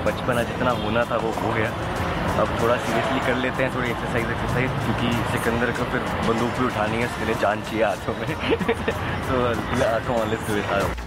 बचपना जितना होना था वो हो गया। अब थोड़ा सीरियसली कर लेते हैं, थोड़ी एक्सरसाइज, क्योंकि सिकंदर को फिर बंदूक भी उठानी है, उसके लिए जान चाहिए हाथों में। तो come on let's do it.